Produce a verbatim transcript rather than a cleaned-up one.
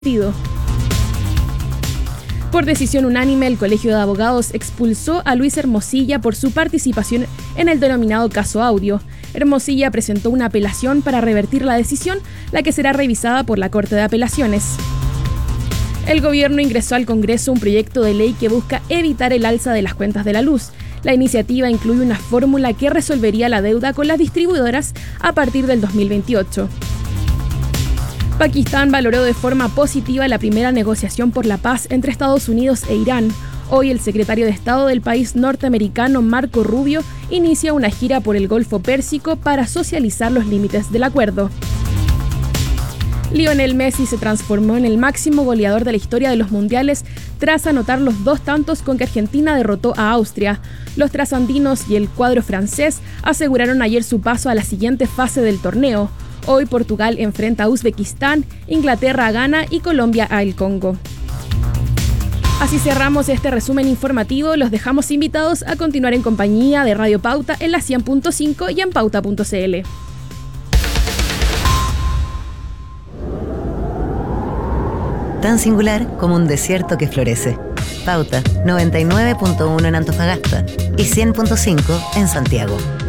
partido. Por decisión unánime, el Colegio de Abogados expulsó a Luis Hermosilla por su participación en el denominado caso Audio. Hermosilla presentó una apelación para revertir la decisión, la que será revisada por la Corte de Apelaciones. El gobierno ingresó al Congreso un proyecto de ley que busca evitar el alza de las cuentas de la luz. La iniciativa incluye una fórmula que resolvería la deuda con las distribuidoras a partir del dos mil veintiocho. Pakistán valoró de forma positiva la primera negociación por la paz entre Estados Unidos e Irán. Hoy el secretario de Estado del país norteamericano, Marco Rubio, inicia una gira por el Golfo Pérsico para socializar los límites del acuerdo. Lionel Messi se transformó en el máximo goleador de la historia de los mundiales tras anotar los dos tantos con que Argentina derrotó a Austria. Los trasandinos y el cuadro francés aseguraron ayer su paso a la siguiente fase del torneo. Hoy Portugal enfrenta a Uzbekistán, Inglaterra a Ghana y Colombia a El Congo. Así cerramos este resumen informativo. Los dejamos invitados a continuar en compañía de Radio Pauta en la cien punto cinco y en pauta punto cl. Tan singular como un desierto que florece. Pauta noventa y nueve punto uno en Antofagasta y cien punto cinco en Santiago.